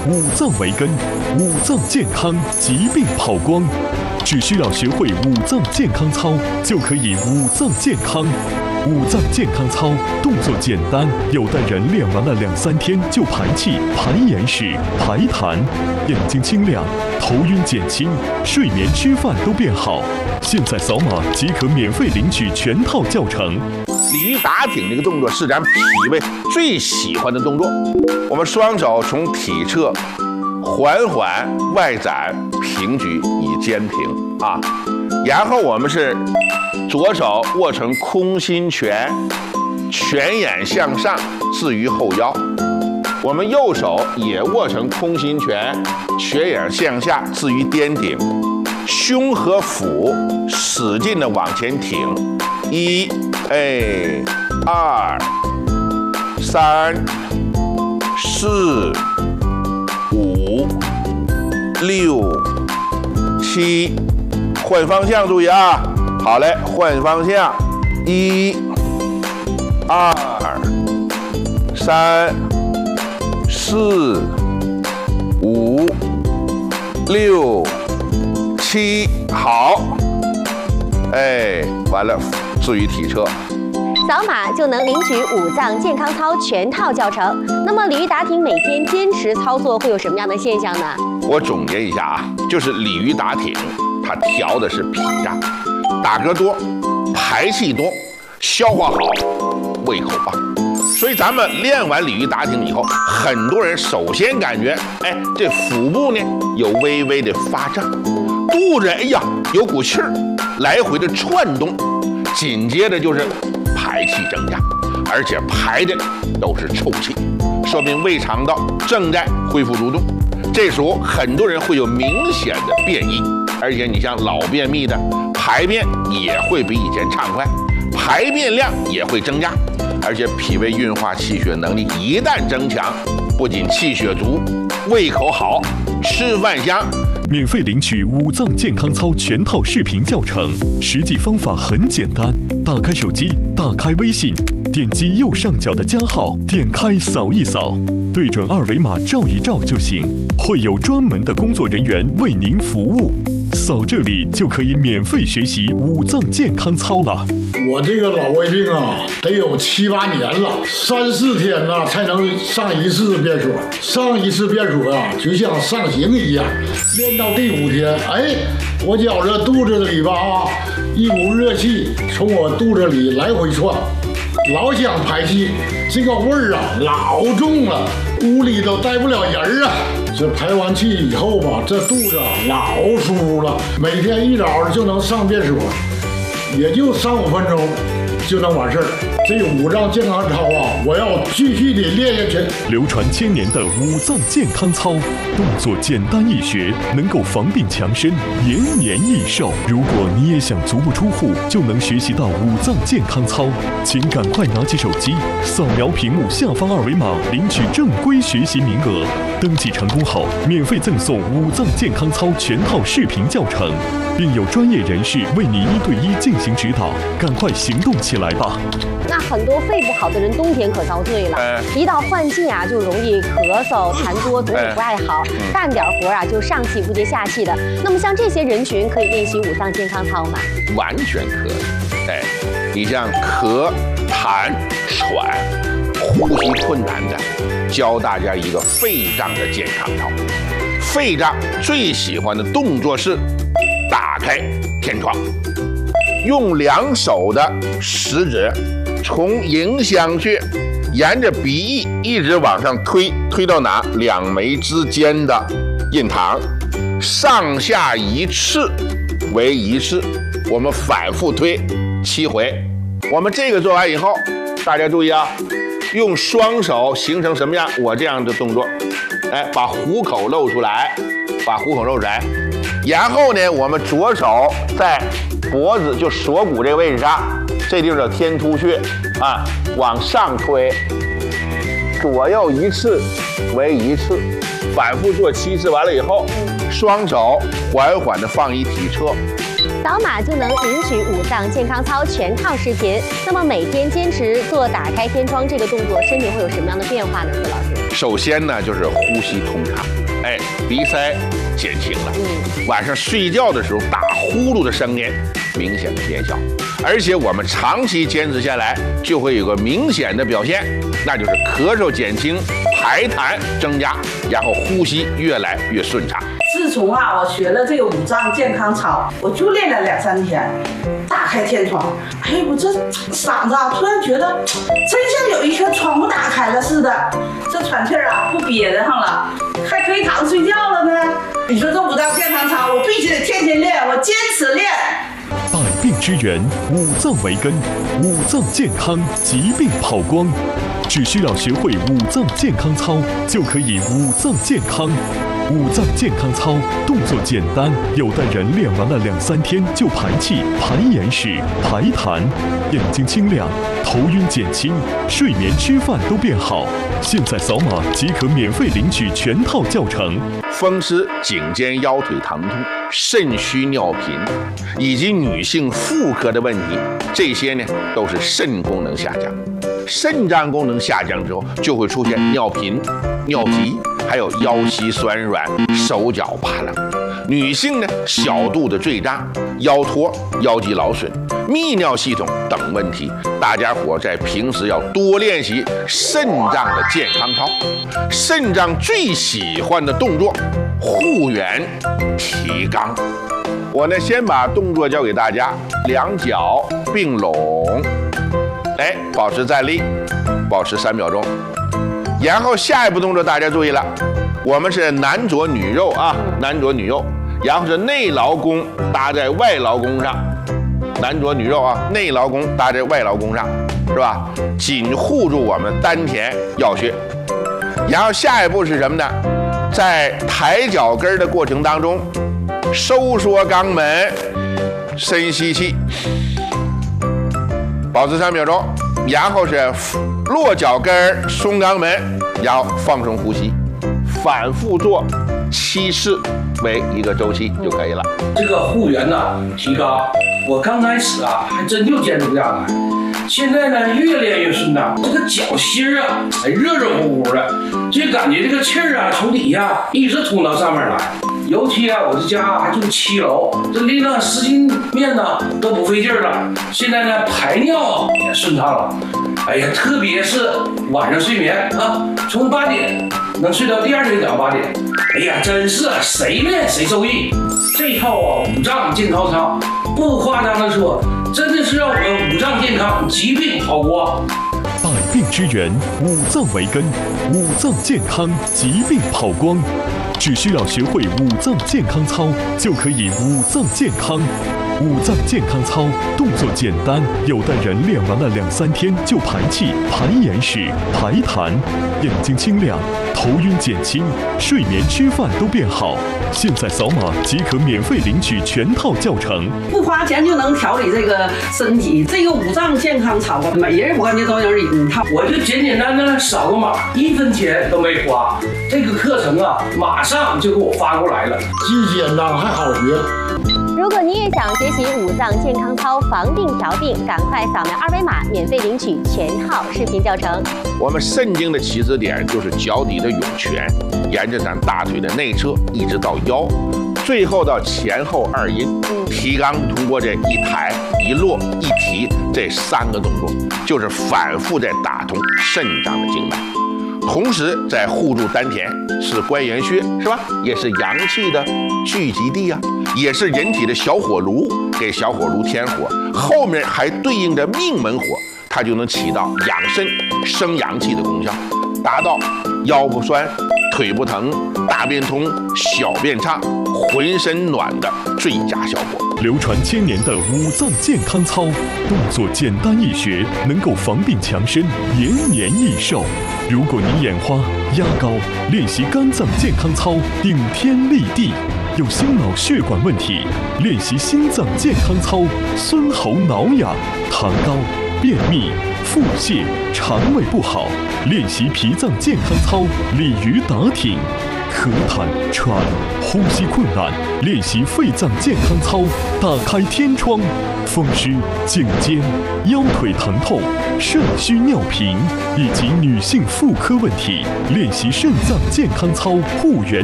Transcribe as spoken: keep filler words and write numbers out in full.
五脏为根，五脏健康，疾病跑光。只需要学会五脏健康操，就可以五脏健康。五脏健康操动作简单，有的人练完了两三天就排气、排眼屎、排痰，眼睛清亮，头晕减轻，睡眠吃饭都变好。现在扫码即可免费领取全套教程。 鲤鱼打挺这个动作是咱脾胃最喜欢的动作。我们双手从体侧缓缓外展平举以肩平啊，然后我们是左手握成空心拳，拳眼向上置于后腰。我们右手也握成空心拳，拳眼向下置于颠顶，胸和腹使劲的往前挺。一，哎，二，三，四，五，六，七，换方向，注意啊！好嘞，换方向，一，二，三，四，五，六，七，好，哎，完了，置于体侧。 扫码就能领取五脏健康操全套教程。那么鲤鱼打挺每天坚持操作会有什么样的现象呢？ 我总结一下啊，就是鲤鱼打挺，它调的是脾脏，打嗝多，排气多，消化好，胃口棒。所以咱们练完鲤鱼打挺以后，很多人首先感觉，哎，这腹部呢有微微的发胀，肚子哎呀有股气儿来回的窜动，紧接着就是排气增加，而且排的都是臭气，说明胃肠道正在恢复蠕动。这时候很多人会有明显的便意，而且你像老便秘的，排便也会比以前畅快，排便量也会增加，而且脾胃运化气血能力一旦增强，不仅气血足，胃口好，吃饭香。 免费领取五脏健康操全套视频教程，实际方法很简单，打开手机，打开微信，点击右上角的加号，点开扫一扫，对准二维码照一照就行，会有专门的工作人员为您服务。扫这里就可以免费学习五脏健康操了。 我这个老胃病啊，得有七八年了，三四天呐才能上一次便所，上一次便所啊，就像上刑一样。练到第五天，哎，我觉着肚子里吧啊，一股热气从我肚子里来回窜，老想排气，这个味儿啊老重了，屋里都待不了人啊。这排完气以后吧，这肚子啊老舒服了，每天一早就能上便所，也就三五分钟就能完事儿。这五脏健康操啊，我要继续的练下去。 流传千年的五脏健康操，动作简单易学，能够防病强身，延年益寿。如果你也想足不出户就能学习到五脏健康操，请赶快拿起手机，扫描屏幕下方二维码，领取正规学习名额。登记成功后，免费赠送五脏健康操全套视频教程，并有专业人士为你一对一进行指导。赶快行动起来吧！ 那很多肺不好的人冬天可遭罪了， 哎、 一到换季啊，就容易咳嗽、痰多，总也不爱好，哎、干点活啊就上气不接下气的。那么像这些人群可以练习五脏健康操吗？ 完全可以。哎，你像咳、痰、喘、呼吸困难的，教大家一个肺脏的健康操。肺脏最喜欢的动作是打开天窗，用两手的食指从迎香穴沿着鼻翼一直往上推，推到哪？两眉之间的印堂，上下一次为一次，我们反复推七回。我们这个做完以后，大家注意啊，用双手形成什么样？我这样的动作，哎，把虎口露出来，把虎口露出来，然后呢，我们左手在脖子就锁骨这个位置上，这地方叫天突穴啊，往上推，左右一次为一次，反复做七次。完了以后，双手缓缓地放于体侧。 扫码就能领取五脏健康操全套视频。那么每天坚持做打开天窗这个动作，身体会有什么样的变化呢？苏老师？ 首先呢，就是呼吸通畅，哎，鼻塞减轻了。嗯，晚上睡觉的时候打呼噜的声音明显的减小，而且我们长期坚持下来，就会有个明显的表现，那就是咳嗽减轻，排痰增加，然后呼吸越来越顺畅。 自从啊，我学了这个五脏健康操，我就练了两三天，打开天窗，哎，我这嗓子啊，突然觉得真像有一颗窗户打开了似的，这喘气儿啊不憋得上了，还可以躺着睡觉了呢。你说这五脏健康操，我必须得天天练，我坚持练。 百病之源，五脏为根，五脏健康，疾病跑光。只需要学会五脏健康操，就可以五脏健康。五脏健康操动作简单，有的人练完了两三天就排气、排眼屎、排痰，眼睛清亮，头晕减轻，睡眠、吃饭都变好。现在扫码即可免费领取全套教程。 风湿、颈肩腰腿疼痛、肾虚尿频，以及女性妇科的问题，这些呢都是肾功能下降。肾脏功能下降之后，就会出现尿频、尿急，还有腰膝酸软、手脚发冷。女性呢，小肚子坠胀、腰托、腰肌劳损、泌尿系统等问题，大家伙在平时要多练习肾脏的健康操。肾脏最喜欢的动作，护圆、提肛。我呢，先把动作教给大家，两脚并拢。哎，保持站立，保持三秒钟。然后下一步动作大家注意了，我们是男左女右啊，男左女右，然后是内劳宫搭在外劳宫上，男左女右啊，内劳宫搭在外劳宫上，是吧？紧护住我们丹田要穴。然后下一步是什么呢？在抬脚跟的过程当中，收缩肛门，深吸气。保持三秒钟，然后是落脚跟松肛门，然后放松呼吸，反复做七次为一个周期就可以了。 这个护圆呢，提肛，我刚开始啊还真就坚持不下来，现在呢越练越顺当，这个脚心啊还热热乎乎的，就感觉这个气儿啊从底下一直通到上面来。尤其啊，我这家还住七楼，这拎上湿巾面呢都不费劲儿了。现在呢，排尿也顺畅了。哎呀，特别是晚上睡眠啊，从八点能睡到第二天早上八点。哎呀，真是谁练谁受益。这套啊五脏健康操，不夸张的说，真的是让我们五脏健康，疾病跑光。 百病之源，五脏为根，五脏健康，疾病跑光。只需要学会五脏健康操，就可以五脏健康。五脏健康操动作简单，有的人练完了两三天就排气、排眼屎、排痰，眼睛清亮，头晕减轻，睡眠、吃饭都变好。现在扫码即可免费领取全套教程， 不花钱就能调理这个身体。这个五脏健康操，每人我感觉都有一套。 我就简简单单扫个码，一分钱都没花。这个课程啊，马上就给我发过来了， 既简单还好学。 如果你也想学习五脏健康操防病调病，赶快扫描二维码，免费领取全套视频教程。 我们肾经的起始点就是脚底的涌泉，沿着咱大腿的内侧一直到腰，最后到前后二阴。提肛通过这一抬一落一提这三个动作，就是反复在打通肾脏的经脉。同时在护住丹田，是关元穴，是吧？也是阳气的聚集地啊，也是人体的小火炉，给小火炉添火。后面还对应着命门火，它就能起到养肾、生阳气的功效，达到腰不酸、腿不疼、大便通、小便畅、浑身暖的最佳效果。 流传千年的五脏健康操，动作简单易学，能够防病强身、延年益寿。如果你眼花、压高，练习肝脏健康操，顶天立地；有心脑血管问题，练习心脏健康操，孙喉挠痒；糖高、 便秘、腹泻、肠胃不好，练习脾脏健康操，鲤鱼打挺；咳痰、喘、呼吸困难，练习肺脏健康操，打开天窗；风湿、颈肩、腰腿疼痛、肾虚尿频以及女性妇科问题，练习肾脏健康操，护元